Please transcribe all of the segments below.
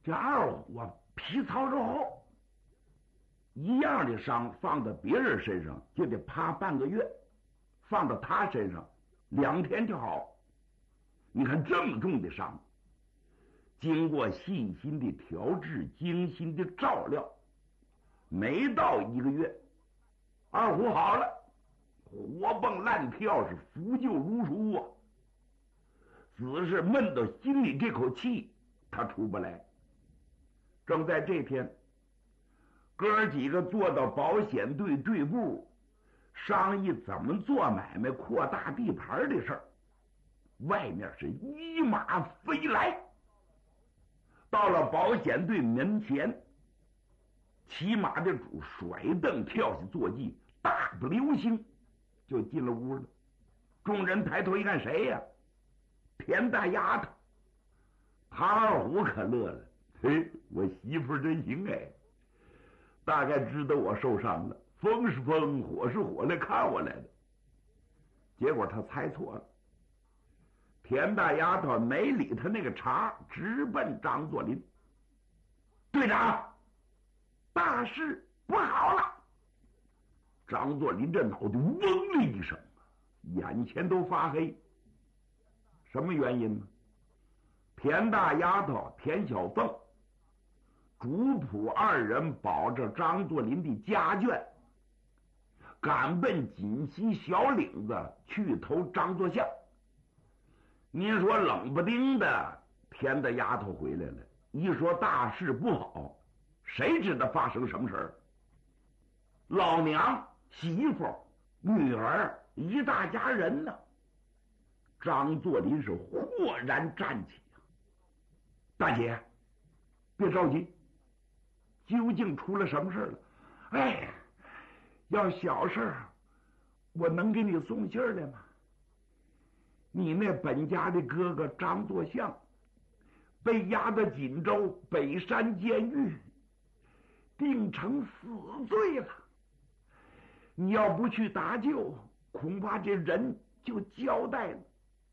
这二虎啊，皮糙肉厚，一样的伤放到别人身上就得趴半个月，放到他身上2天就好。你看这么重的伤，经过细心的调治，精心的照料，没到1个月，二虎好了，活蹦乱跳，是扶救如初啊。只是闷到心里这口气他出不来。正在这天，哥几个坐到保险队队部商议怎么做买卖扩大地盘的事儿，外面是一马飞来，到了保险队门前，骑马的主甩蹬跳下坐骑，大步流星就进了屋了。众人抬头一看，谁呀？田大丫头。唐二虎可乐了，嘿，我媳妇真行哎，大概知道我受伤了，风是风，火是火来看我来的。结果他猜错了，田大丫头没理他那个茬，直奔张作霖。队长，大事不好了！张作霖这脑袋嗡的一声，眼前都发黑。什么原因呢？田大丫头、田小凤、主仆2人保着张作霖的家眷，赶奔锦西小岭子去投张作相。您说冷不丁的田大丫头回来了，一说大事不好，谁知道发生什么事儿？老娘、媳妇、女儿一大家人呢。张作霖是豁然站起，大姐别着急，究竟出了什么事了？哎，要小事我能给你送信来吗？你那本家的哥哥张作相被押到锦州北山监狱，定成死罪了。你要不去搭救，恐怕这人就交代了。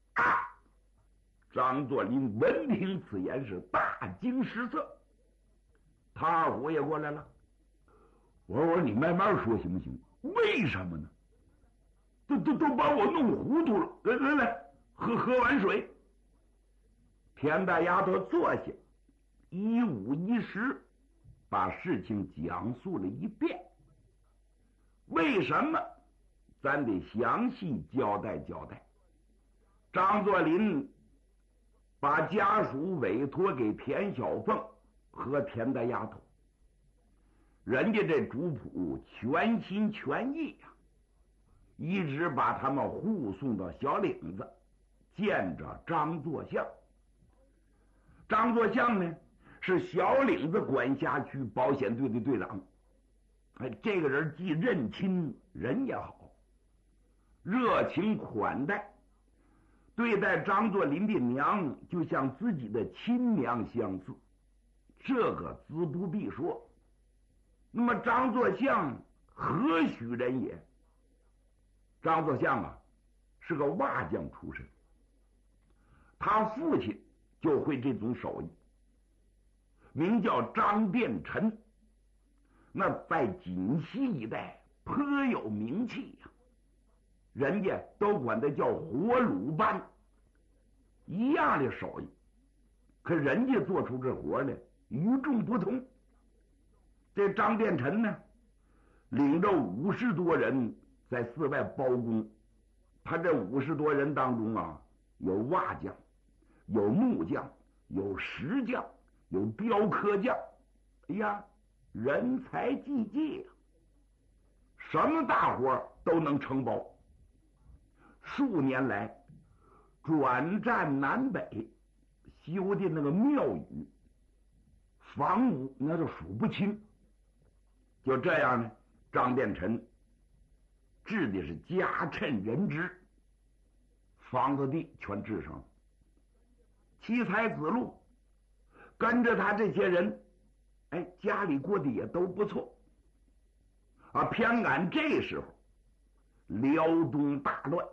张作霖闻听此言是大惊失色。唐二虎也过来了，我说你慢慢说行不行？为什么呢？都把我弄糊涂了。来，喝碗水。田大丫头坐下，一五一十把事情讲述了一遍。为什么？咱得详细交代交代。张作霖把家属委托给田小凤和田大丫头，人家这主仆全心全意呀，一直把他们护送到小岭子见着张作相。张作相呢，是小岭子管辖区保险队的队长。这个人既认亲，人也好，热情款待，对待张作霖的娘就像自己的亲娘相似，这个自不必说。那么张作相何许人也？张作相啊，是个瓦匠出身，他父亲就会这种手艺，名叫张殿臣，那在锦西一带颇有名气呀，人家都管他叫活鲁班。一样的手艺，可人家做出这活来与众不同。这张殿臣呢，领着50多人在寺外包工。他这50多人当中啊，有瓦匠，有木匠，有石匠，有雕刻匠。哎呀，人才济济，什么大活都能承包。数年来转战南北，修的那个庙宇房屋那就数不清。就这样呢，张殿臣治的是家趁人之，房子地全治上了。妻财子禄跟着他这些人，家里过得也都不错啊。偏赶这时候辽东大乱，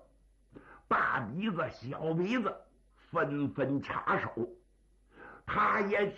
大鼻子小鼻子纷纷卡手，他也